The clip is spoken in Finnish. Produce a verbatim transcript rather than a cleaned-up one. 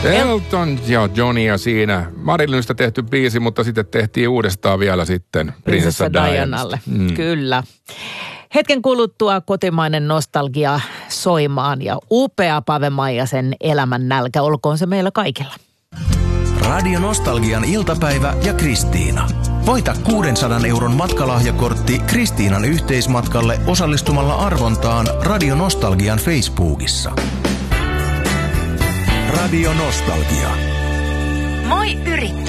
Elton ja Johnia siinä. Marilynistä tehty biisi, mutta sitten tehtiin uudestaan vielä sitten Prinsessa Dianalle. Mm. Kyllä. Hetken kuluttua kotimainen nostalgia soimaan ja upea Pave Maijasen elämän nälkä. Olkoon se meillä kaikilla. Radio Nostalgian iltapäivä ja Kristiina. Voita kuudensadan euron matkalahjakortti Kristiinan yhteismatkalle osallistumalla arvontaan Radio Nostalgian Facebookissa. Radio Nostalgia. Moi yrittäjä.